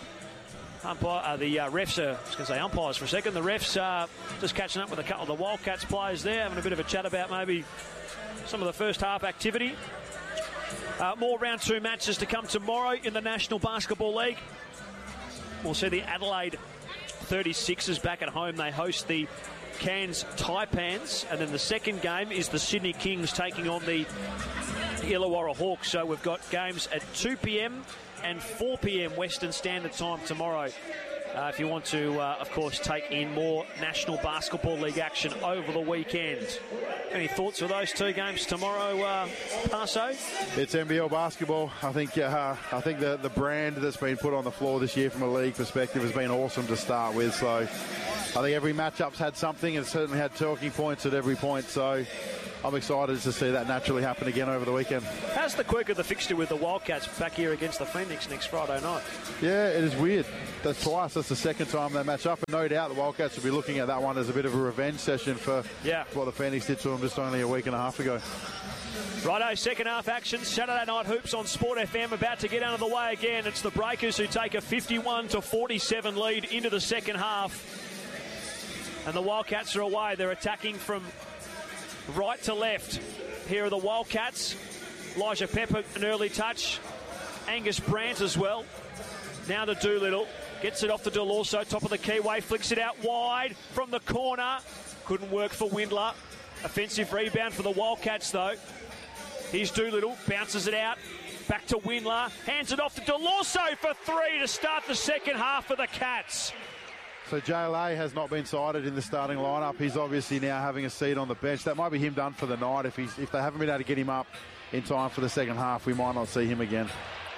Umpire, uh, the uh, refs are, I was going to say umpires for a second. The refs are uh, just catching up with a couple of the Wildcats players there, having a bit of a chat about maybe some of the first half activity. Uh, more round two matches to come tomorrow in the National Basketball League. We'll see the Adelaide thirty-sixers back at home. They host the Cairns Taipans, and then the second game is the Sydney Kings taking on the Illawarra Hawks. So we've got games at two p.m. and four p.m. Western Standard Time tomorrow. Uh, if you want to, uh, of course, take in more National Basketball League action over the weekend. Any thoughts of those two games tomorrow, uh, Paso? It's N B L basketball. I think uh, I think the, the brand that's been put on the floor this year from a league perspective has been awesome to start with. So I think every matchup's had something and certainly had talking points at every point. So I'm excited to see that naturally happen again over the weekend. How's the quirk of the fixture with the Wildcats back here against the Phoenix next Friday night? Yeah, it is weird. That's twice. That's the second time they match up. And no doubt the Wildcats will be looking at that one as a bit of a revenge session for yeah. what the Phoenix did to them just only a week and a half ago. Righto, second half action. Saturday Night Hoops on Sport F M about to get out of the way again. It's the Breakers who take a fifty-one to forty-seven lead into the second half. And the Wildcats are away. They're attacking from right to left. Here are the Wildcats. Elijah Pepper, an early touch. Angus Brandt as well. Now to Doolittle. Gets it off to Delorso, top of the keyway. Flicks it out wide from the corner. Couldn't work for Windler. Offensive rebound for the Wildcats, though. Here's Doolittle. Bounces it out. Back to Windler. Hands it off to Delorso for three to start the second half for the Cats. So J L A has not been cited in the starting lineup. He's obviously now having a seat on the bench. That might be him done for the night. If he's if they haven't been able to get him up in time for the second half, we might not see him again.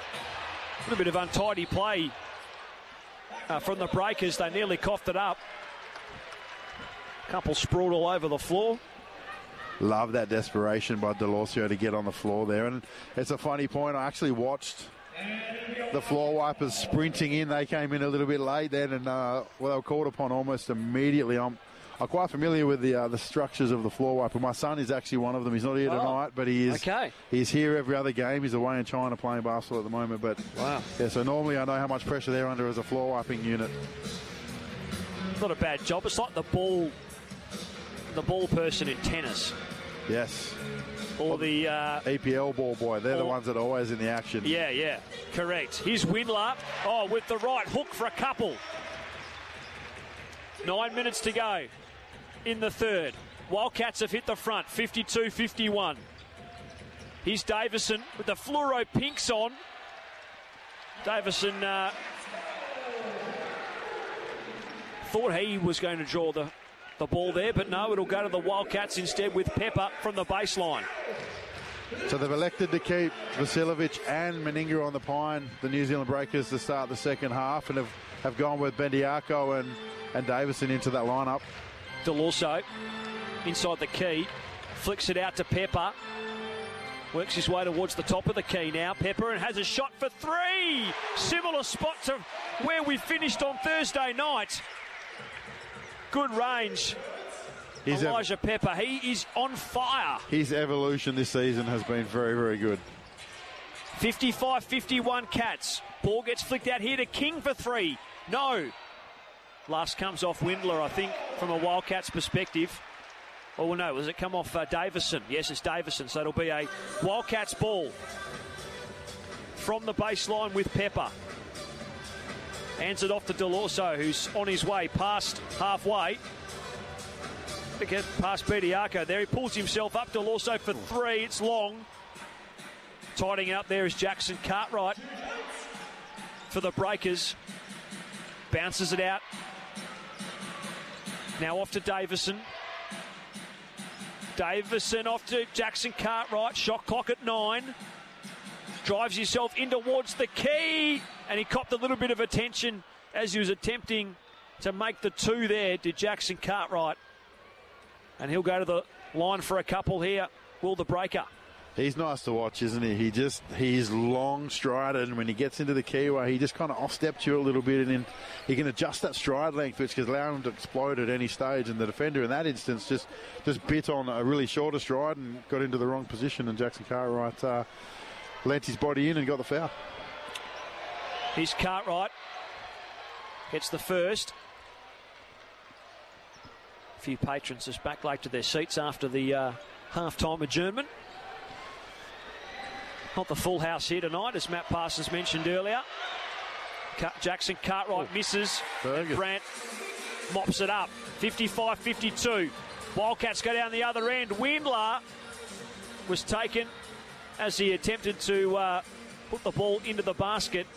A little bit of untidy play uh, from the Breakers. They nearly coughed it up. Couple sprawled all over the floor. Love that desperation by Delorso to get on the floor there. And it's a funny point. I actually watched the floor wipers sprinting in. They came in a little bit late then, and uh, well, they were called upon almost immediately. I'm, I'm quite familiar with the uh, the structures of the floor wiper. My son is actually one of them. He's not here tonight, oh, but he is. Okay. He's here every other game. He's away in China playing basketball at the moment. But wow. Yeah, so normally I know how much pressure they're under as a floor wiping unit. Not a bad job. It's like the ball, the ball person in tennis. Yes. Or the uh, E P L ball boy. They're or, the ones that are always in the action. Yeah, yeah, correct. Here's Windler. Oh, with the right hook for a couple. Nine minutes to go in the third. Wildcats have hit the front, fifty-two fifty-one. Here's Davison with the fluoro pinks on. Davison uh, thought he was going to draw the the ball there, but no, it'll go to the Wildcats instead with Pepper from the baseline. So they've elected to keep Vasiljevic and Meninga on the pine, the New Zealand Breakers, to start the second half, and have, have gone with Bendiaco and, and Davison into that lineup. Delorso inside the key, flicks it out to Pepper. Works his way towards the top of the key now. Pepper and has a shot for three. Similar spot to where we finished on Thursday night. Good range. His Elijah ev- Pepper, he is on fire. His evolution this season has been very, very good. fifty-five fifty-one Cats. Ball gets flicked out here to King for three. No. Last comes off Windler, I think, from a Wildcats perspective. Oh, no, does it come off uh, Davison? Yes, it's Davison, so it'll be a Wildcats ball from the baseline with Pepper. Hands it off to Delorso, who's on his way past halfway. Get past Bediako there. He pulls himself up. Delorso for three. It's long. Tidying up there is Jackson Cartwright for the Breakers. Bounces it out. Now off to Davison. Davison off to Jackson Cartwright. Shot clock at nine. Drives himself in towards the key. And he copped a little bit of attention as he was attempting to make the two there, did Jackson Cartwright. And he'll go to the line for a couple here. Will the Breaker. He's nice to watch, isn't he? He just, he's long strided, and when he gets into the keyway, he just kind of off-steps you a little bit, and then he can adjust that stride length, which can allow him to explode at any stage. And the defender in that instance just, just bit on a really shorter stride and got into the wrong position, and Jackson Cartwright uh, lent his body in and got the foul. Here's Cartwright. Gets the first. A few patrons just back late to their seats after the uh, half-time adjournment. Not the full house here tonight, as Matt Parsons mentioned earlier. Jackson Cartwright oh. misses. Brandt mops it up. fifty-five fifty-two. Wildcats go down the other end. Windler was taken as he attempted to uh, put the ball into the basket.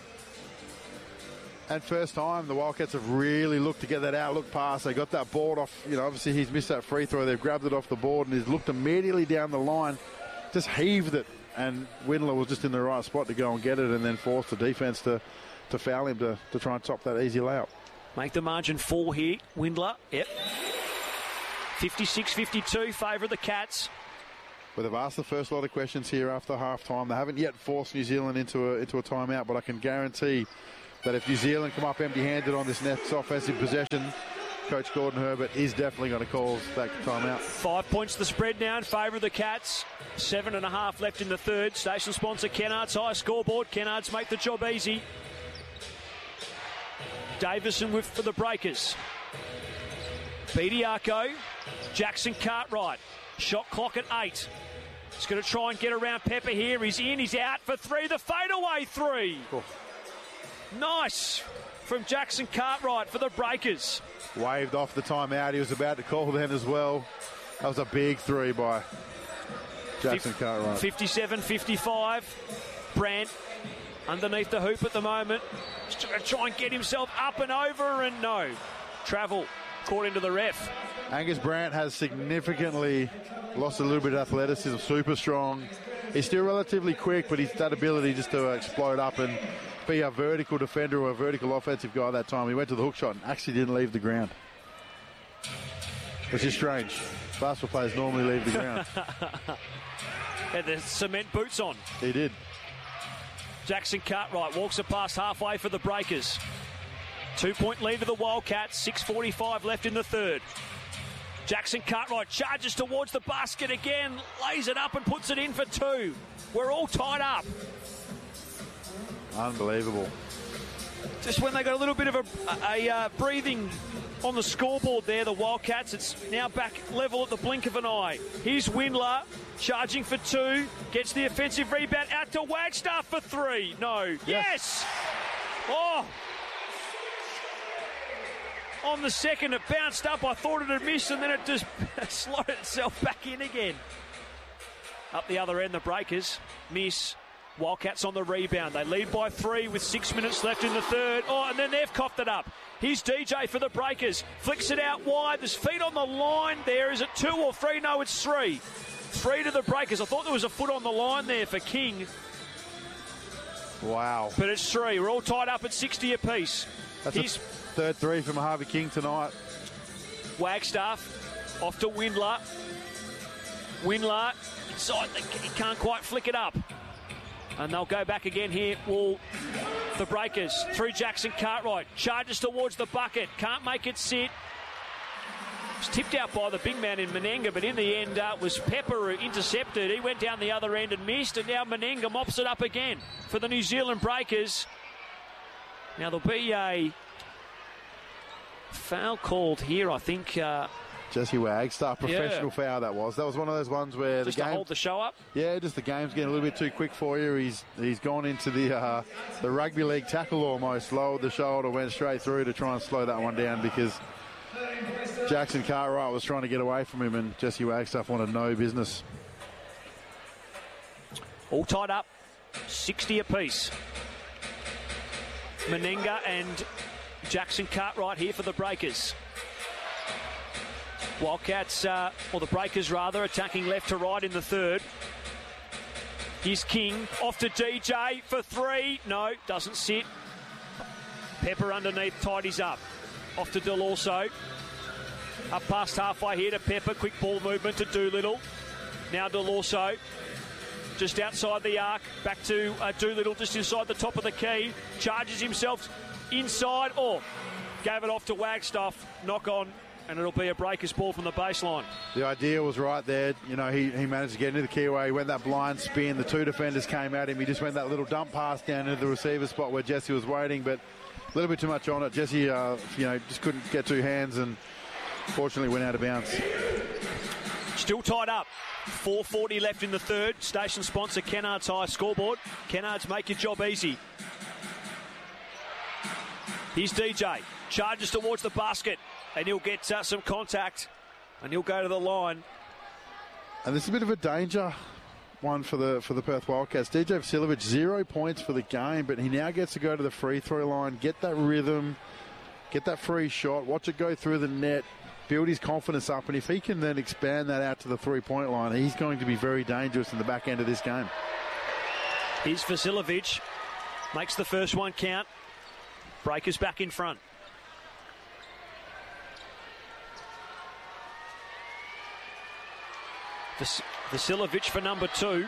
And first time, the Wildcats have really looked to get that outlook pass. They got that board off. You know, obviously he's missed that free throw. They've grabbed it off the board and he's looked immediately down the line, just heaved it. And Windler was just in the right spot to go and get it and then force the defence to, to foul him to, to try and top that easy layup. Make the margin four here, Windler. Yep. fifty-six fifty-two, favour of the Cats. Well, they've asked the first lot of questions here after half-time. They haven't yet forced New Zealand into a, into a timeout, but I can guarantee that if New Zealand come up empty-handed on this next offensive possession, Coach Gordon Herbert is definitely going to call that timeout. Five points the spread now in favour of the Cats. Seven and a half left in the third. Station sponsor Kennards High scoreboard. Kennards make the job easy. Davison with for the Breakers. Bediako. Jackson Cartwright. Shot clock at eight. He's going to try and get around Pepper here. He's in. He's out for three. The fadeaway three. Oh. Nice from Jackson Cartwright for the Breakers. Waved off the timeout. He was about to call then as well. That was a big three by Jackson Cartwright. fifty-seven fifty-five. Brandt underneath the hoop at the moment. He's going to try and get himself up and over, and no. Travel according to the ref. Angus Brandt has significantly lost a little bit of athleticism. Super strong. He's still relatively quick, but he's that ability just to explode up and be a vertical defender or a vertical offensive guy that time. He went to the hook shot and actually didn't leave the ground, which is strange. Basketball players normally leave the ground. Had the cement boots on. He did. Jackson Cartwright walks it past halfway for the Breakers. Two-point lead to the Wildcats. six forty-five left in the third. Jackson Cartwright charges towards the basket again, lays it up and puts it in for two. We're all tied up. Unbelievable. Just when they got a little bit of a, a, a uh, breathing on the scoreboard there, the Wildcats, it's now back level at the blink of an eye. Here's Windler, charging for two, gets the offensive rebound out to Wagstaff for three. No. Yes! yes. Oh! On the second, it bounced up. I thought it had missed, and then it just slotted itself back in again. Up the other end, the Breakers miss. Wildcats on the rebound. They lead by three with six minutes left in the third. Oh, and then they've coughed it up. Here's D J for the Breakers. Flicks it out wide. There's feet on the line there. Is it two or three? No, it's three. Three to the Breakers. I thought there was a foot on the line there for King. Wow. But it's three. We're all tied up at sixty apiece. That's He's a third three from Harvey King tonight. Wagstaff off to Windler. Windler inside. He can't quite flick it up. And they'll go back again here. Will the Breakers through Jackson Cartwright. Charges towards the bucket. Can't make it sit. Was tipped out by the big man in Menenga, but in the end uh, was Pepper who intercepted. He went down the other end and missed, and now Menenga mops it up again for the New Zealand Breakers. Now there'll be a foul called here, I think. Uh, Jesse Wagstaff, professional yeah. foul that was. That was one of those ones where just the game... to hold the show up? Yeah, just the game's getting a little bit too quick for you. He's he's gone into the uh, the rugby league tackle almost, lowered the shoulder, went straight through to try and slow that one down because Jackson Cartwright was trying to get away from him and Jesse Wagstaff wanted no business. All tied up, sixty apiece. Menenga and Jackson Cartwright here for the Breakers. Wildcats, uh, or the Breakers rather, attacking left to right in the third. Here's King, off to D J for three. No, doesn't sit. Pepper underneath, tidies up. Off to Delorso. Up past halfway here to Pepper. Quick ball movement to Doolittle. Now Delorso. Just outside the arc. Back to uh, Doolittle, just inside the top of the key. Charges himself inside. Oh, gave it off to Wagstaff. Knock on. And it'll be a Breakers ball from the baseline. The idea was right there. You know, he, he managed to get into the keyway. He went that blind spin. The two defenders came at him. He just went that little dump pass down into the receiver spot where Jesse was waiting, but a little bit too much on it. Jesse, uh, you know, just couldn't get two hands and fortunately went out of bounds. Still tied up. four forty left in the third. Station sponsor Kennards High scoreboard. Kennards, make your job easy. Here's D J. Charges towards the basket. And he'll get uh, some contact. And he'll go to the line. And this is a bit of a danger one for the for the Perth Wildcats. D J Vasilovic, zero points for the game, but he now gets to go to the free throw line, get that rhythm, get that free shot, watch it go through the net, build his confidence up, and if he can then expand that out to the three-point line, he's going to be very dangerous in the back end of this game. Here's Vasilovic. Makes the first one count. Breakers back in front. Vas- Vasilovic for number two.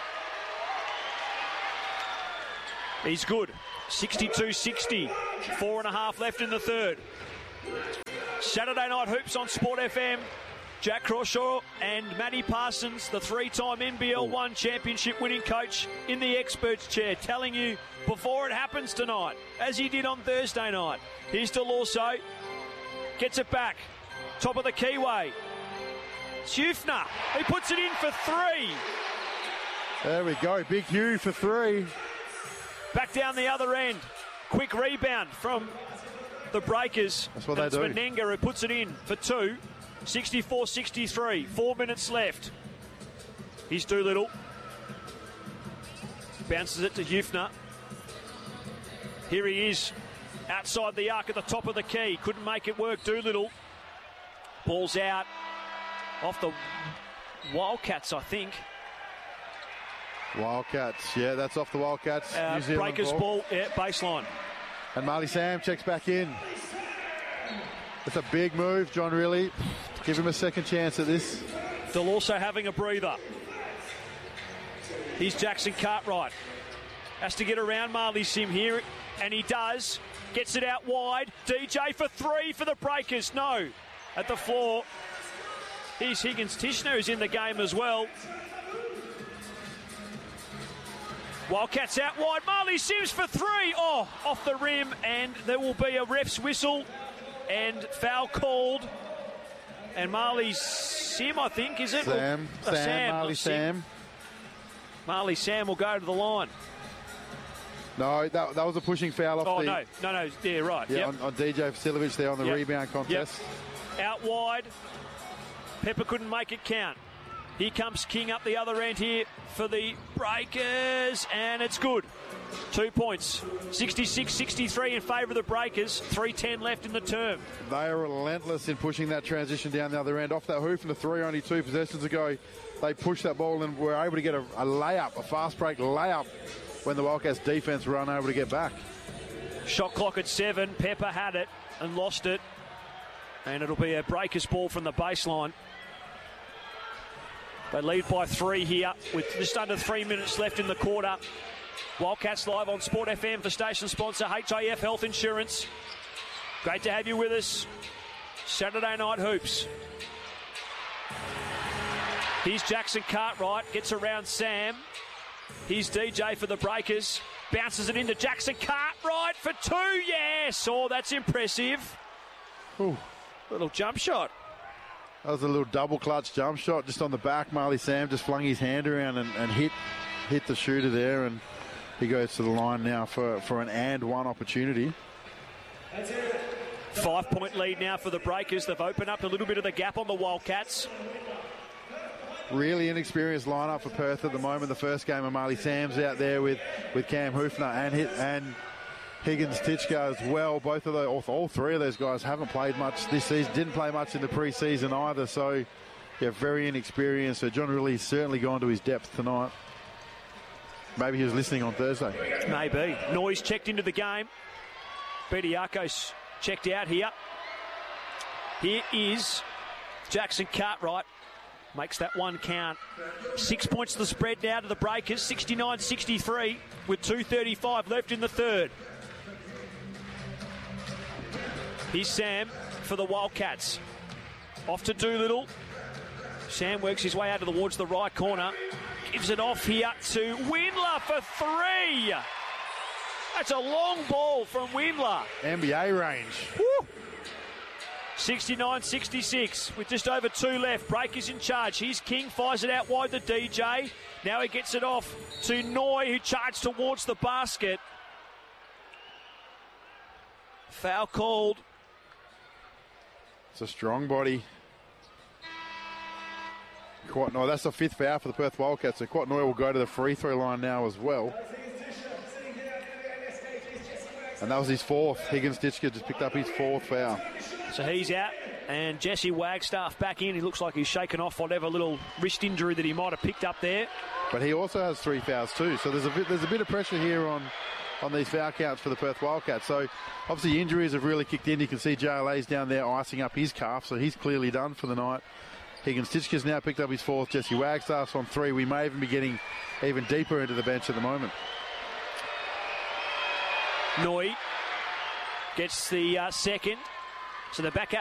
He's good. sixty-two sixty. Four and a half left in the third. Saturday Night Hoops on Sport F M. Jack Crawshaw and Matty Parsons, the three-time N B L one championship winning coach, in the experts chair, telling you before it happens tonight, as he did on Thursday night. Here's DeLorso. Gets it back. Top of the keyway. It's Hufner. He puts it in for three. There we go. Big Hugh for three. Back down the other end. Quick rebound from the Breakers. That's what they do. It's Menenga who puts it in for two. sixty-four sixty-three. Four minutes left. Here's Doolittle. Bounces it to Hufner. Here he is. Outside the arc at the top of the key. Couldn't make it work. Doolittle. Ball's out. Off the Wildcats, I think. Wildcats, yeah, that's off the Wildcats. Uh, New Zealand Breakers ball. ball, yeah, baseline. And Marley Sam checks back in. It's a big move, John Rillie. Give him a second chance at this. They'll also having a breather. Here's Jackson Cartwright. Has to get around Marley Sim here, and he does. Gets it out wide. D J for three for the Breakers. No. At the floor. Here's Higgins Tishner, who's in the game as well. Wildcats out wide. Marley Sims for three. Oh, off the rim, and there will be a ref's whistle and foul called. And Marley Sim, I think, is it? Sam. Or, uh, Sam, Sam. Marley Sam. Sam. Marley Sam will go to the line. No, that, that was a pushing foul off oh, the... Oh, no. No, no. Yeah, right. Yeah, yep. on, on D J Vasilovic there on the yep. rebound contest. Yep. Out wide. Pepper couldn't make it count. Here comes King up the other end here for the Breakers, and it's good. Two points. sixty-six sixty-three in favour of the Breakers. three ten left in the term. They are relentless in pushing that transition down the other end. Off that hoof and the three only two possessions ago, they pushed that ball and were able to get a, a layup, a fast break layup, when the Wildcats defence were unable to get back. Shot clock at seven. Pepper had it and lost it. And it'll be a Breakers ball from the baseline. They lead by three here with just under three minutes left in the quarter. Wildcats live on Sport F M for station sponsor H I F Health Insurance. Great to have you with us. Saturday Night Hoops. Here's Jackson Cartwright. Gets around Sam. Here's D J for the Breakers. Bounces it into Jackson Cartwright for two. Yes! Oh, that's impressive. Ooh. Little jump shot. That was a little double clutch jump shot just on the back. Marley Sam just flung his hand around and, and hit hit the shooter there, and he goes to the line now for, for an and one opportunity. Five point lead now for the Breakers. They've opened up a little bit of the gap on the Wildcats. Really inexperienced lineup for Perth at the moment. The first game of Marley Sam's out there with, with Cam Hufner and hit and Higgins Titchko as well. Both of those, all three of those guys haven't played much this season. Didn't play much in the pre-season either. So, yeah, very inexperienced. So John Rillie certainly gone to his depth tonight. Maybe he was listening on Thursday. Maybe. Noise checked into the game. Bediako's checked out here. Here is Jackson Cartwright. Makes that one count. Six points to the spread now to the Breakers. sixty-nine sixty-three with two thirty-five left in the third. Here's Sam for the Wildcats. Off to Doolittle. Sam works his way out towards the right corner. Gives it off here to Windler for three. That's a long ball from Windler. N B A range. Woo. sixty-nine sixty-six with just over two left. Break is in charge. Here's King, fires it out wide to D J. Now he gets it off to Noy, who charged towards the basket. Foul called. It's a strong body. Quatnoy, that's the fifth foul for the Perth Wildcats, so Quatnoy will go to the free throw line now as well. And that was his fourth. Higgins-Ditchka just picked up his fourth foul. So he's out, and Jesse Wagstaff back in. He looks like he's shaken off whatever little wrist injury that he might have picked up there. But he also has three fouls too, so there's a bit, there's a bit of pressure here on, on these foul counts for the Perth Wildcats. So obviously injuries have really kicked in. You can see J L A's down there icing up his calf, so he's clearly done for the night. Higgins-Ditchka's now picked up his fourth. Jesse Wagstaff's on three. We may even be getting even deeper into the bench at the moment. Noy gets the uh, second. So they're back out.